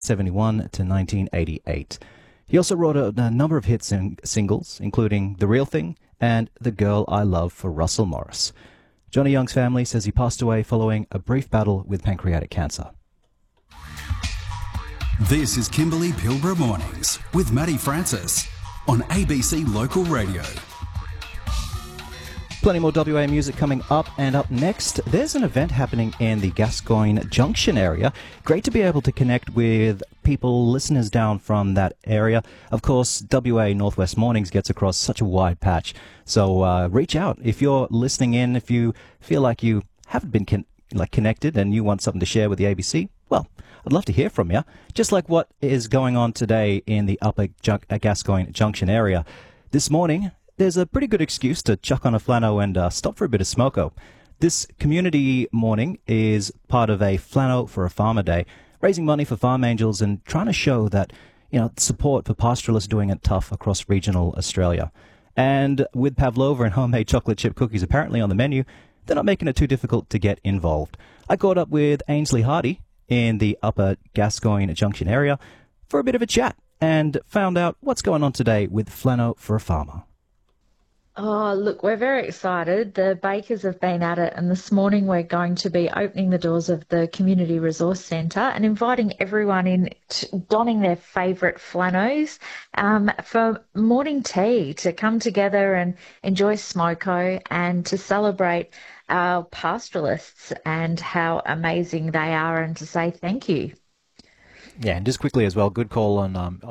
1971 to 1988. He also wrote a number of hit singles, including The Real Thing and The Girl I Love for Russell Morris. Johnny Young's family says he passed away following a brief battle with pancreatic cancer. This is Kimberley Pilbara Mornings with Matty Francis on ABC Local Radio. Plenty more WA music coming up, and up next, there's an event happening in the Gascoyne Junction area. Great to be able to connect with people, listeners down from that area. Of course, WA Northwest Mornings gets across such a wide patch, so reach out. If you're listening in, if you feel like you haven't been connected and you want something to share with the ABC, well, I'd love to hear from you. Just like what is going on today in the Upper Gascoyne Junction area. This morning, there's a pretty good excuse to chuck on a flano and stop for a bit of smoko. This community morning is part of a Flano for a Farmer Day, raising money for farm angels and trying to show that, support for pastoralists doing it tough across regional Australia. And with pavlova and homemade chocolate chip cookies apparently on the menu, they're not making it too difficult to get involved. I caught up with Ainsley Hardy in the Upper Gascoyne Junction area for a bit of a chat and found out what's going on today with Flano for a Farmer. Oh, look, we're very excited. The bakers have been at it, and this morning we're going to be opening the doors of the Community Resource Centre and inviting everyone in, donning their favourite flanos for morning tea, to come together and enjoy smoko and to celebrate our pastoralists and how amazing they are, and to say thank you. Yeah, and just quickly as well, good call on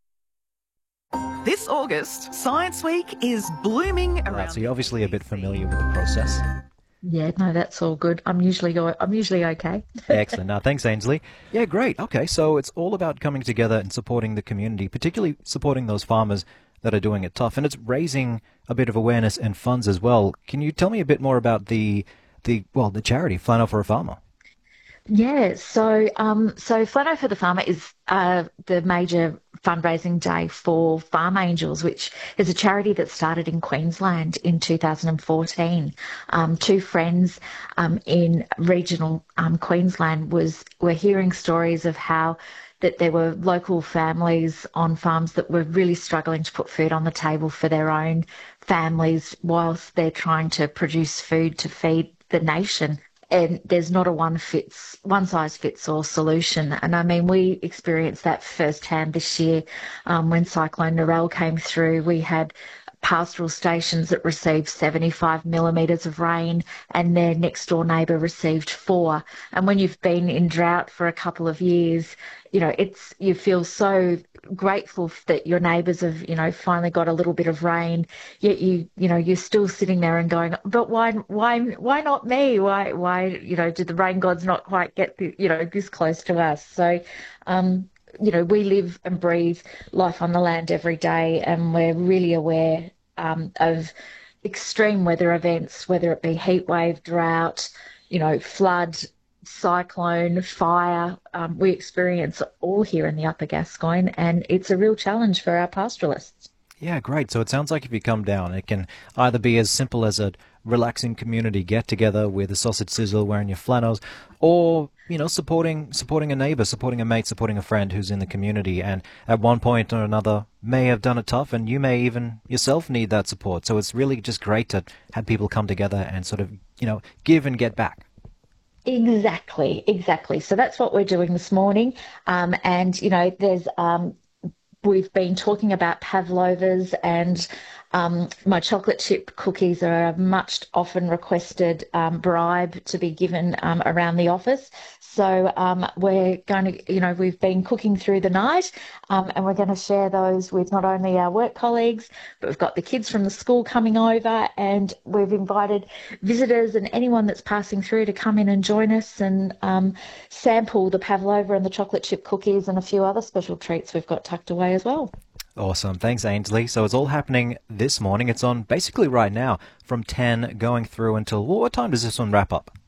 This August, Science Week is blooming around. so you're obviously a bit familiar with the process. Yeah, no, that's all good. I'm usually okay. Excellent. Now, thanks, Ainsley. Yeah, great. Okay, so it's all about coming together and supporting the community, particularly supporting those farmers that are doing it tough, and it's raising a bit of awareness and funds as well. Can you tell me a bit more about the charity Flano for a Farmer? Yeah, so Flano for the Farmer is the major fundraising day for Farm Angels, which is a charity that started in Queensland in 2014. Two friends in regional Queensland were hearing stories of how that there were local families on farms that were really struggling to put food on the table for their own families whilst they're trying to produce food to feed the nation. And there's not a one-size-fits-all solution. And I mean, we experienced that firsthand this year when Cyclone Narelle came through. We had pastoral stations that received 75 millimetres of rain, and their next door neighbour received 4. And when you've been in drought for a couple of years, you feel so grateful that your neighbours have, finally got a little bit of rain. Yet you're still sitting there and going, but why not me? Why did the rain gods not quite get this close to us? So, we live and breathe life on the land every day, and we're really aware of extreme weather events, whether it be heat wave, drought, flood, cyclone, fire. We experience all here in the Upper Gascoyne, and it's a real challenge for our pastoralists. Yeah, great. So it sounds like if you come down, it can either be as simple as a relaxing community get-together with a sausage sizzle, wearing your flanos, or, supporting a neighbour, supporting a mate, supporting a friend who's in the community and at one point or another may have done it tough, and you may even yourself need that support. So it's really just great to have people come together and sort of, give and get back. Exactly. So that's what we're doing this morning. There's we've been talking about pavlovas, and my chocolate chip cookies are a much often requested bribe to be given around the office. So we're going to, we've been cooking through the night, and we're going to share those with not only our work colleagues, but we've got the kids from the school coming over, and we've invited visitors and anyone that's passing through to come in and join us and sample the pavlova and the chocolate chip cookies and a few other special treats we've got tucked away as well. Awesome. Thanks, Ainsley. So it's all happening this morning. It's on basically right now from 10 going through until, what time does this one wrap up?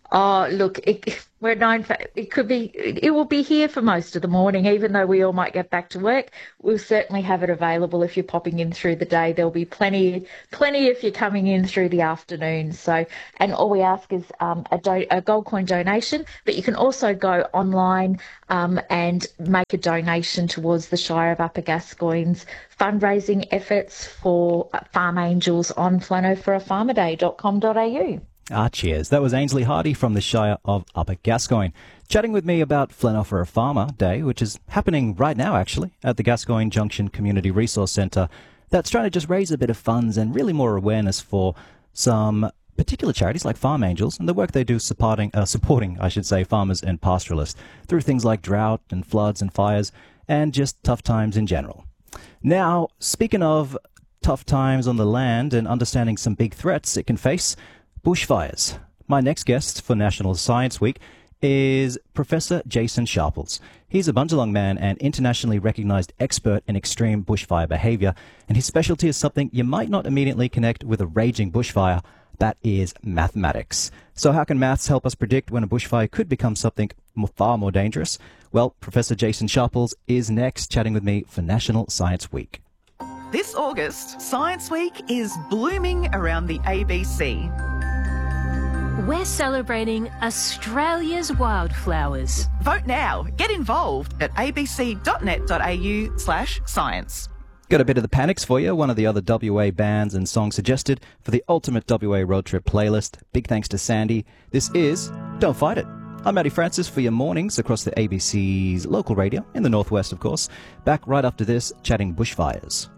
Oh, look, we're known for it will be here for most of the morning, even though we all might get back to work. We'll certainly have it available if you're popping in through the day. There'll be plenty if you're coming in through the afternoon. So, and all we ask is a gold coin donation, but you can also go online and make a donation towards the Shire of Upper Gascoyne's fundraising efforts for Farm Angels on flanoforafarmerday.com.au. Cheers. That was Ainsley Hardy from the Shire of Upper Gascoyne, chatting with me about Flanell for a Farmer Day, which is happening right now, actually, at the Gascoyne Junction Community Resource Centre. That's trying to just raise a bit of funds and really more awareness for some particular charities like Farm Angels and the work they do supporting, farmers and pastoralists through things like drought and floods and fires and just tough times in general. Now, speaking of tough times on the land and understanding some big threats it can face, bushfires. My next guest for National Science Week is Professor Jason Sharples. He's a Bundjalung man and internationally recognized expert in extreme bushfire behavior, and his specialty is something you might not immediately connect with a raging bushfire. That is mathematics. So how can maths help us predict when a bushfire could become something far more dangerous? Well, Professor Jason Sharples is next, chatting with me for National Science Week. This August, Science Week is blooming around the ABC. We're celebrating Australia's wildflowers. Vote now. Get involved at abc.net.au/science. Got a bit of the Panics for you, one of the other WA bands and songs suggested for the ultimate WA road trip playlist. Big thanks to Sandy. This is Don't Fight It. I'm Matty Francis for your mornings across the ABC's local radio, in the northwest of course. Back right after this, chatting bushfires.